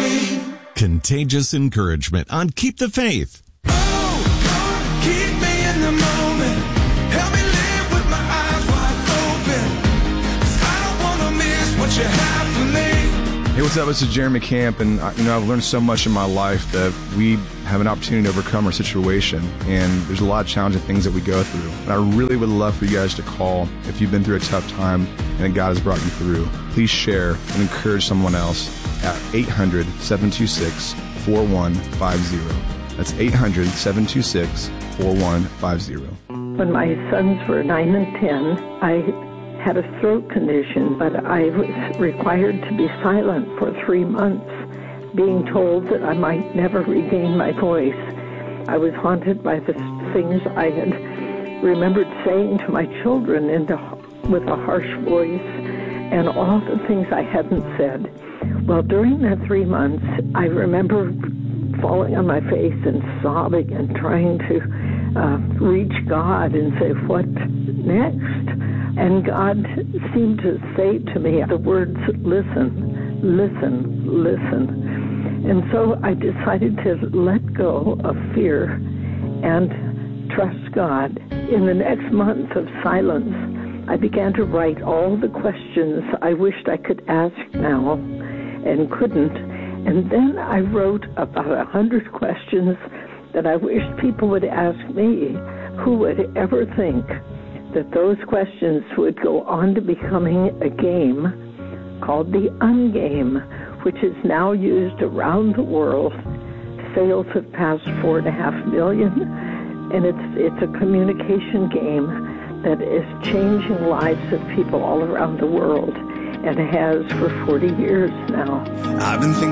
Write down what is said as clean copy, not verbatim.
me. Contagious encouragement on Keep the Faith. Oh, keep me in the moment. Help me live with my eyes wide open. 'Cause I don't want to miss what you have for me. Hey, what's up? This is Jeremy Camp, and I've learned so much in my life that we have an opportunity to overcome our situation, and there's a lot of challenging things that we go through. And I really would love for you guys to call if you've been through a tough time and God has brought you through. Please share and encourage someone else at 800-726-4150. That's 800-726-4150. When my sons were 9 and 10, I had a throat condition, but I was required to be silent for 3 months, being told that I might never regain my voice. I was haunted by the things I had remembered saying to my children with a harsh voice, and all the things I hadn't said. Well, during that 3 months, I remember falling on my face and sobbing and trying to reach God and say, what next? And God seemed to say to me the words, listen, listen, listen. And so I decided to let go of fear and trust God. In the next month of silence, I began to write all the questions I wished I could ask now and couldn't. And then I wrote about 100 questions that I wished people would ask me. Who would ever think that those questions would go on to becoming a game called the Ungame, which is now used around the world. Sales have passed 4.5 million, and it's a communication game that is changing lives of people all around the world, and has for 40 years now. I've been thinking